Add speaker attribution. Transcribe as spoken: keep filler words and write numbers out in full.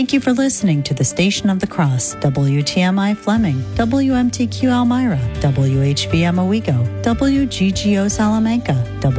Speaker 1: Thank you for listening to the Station of the Cross, W T M I Fleming, W M T Q Elmira, W H B M Owego, W G G O Salamanca,